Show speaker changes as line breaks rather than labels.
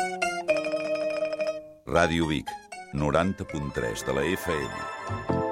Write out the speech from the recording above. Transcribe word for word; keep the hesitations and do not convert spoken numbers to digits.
Ràdio Vic, noranta punt tres de la F M.